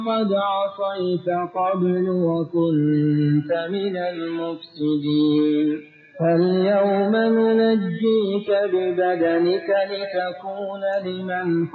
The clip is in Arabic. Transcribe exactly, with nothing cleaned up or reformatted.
قد عصيت قبل وكنت من المفسدين فاليوم ننجيك ببدنك لتكون لمن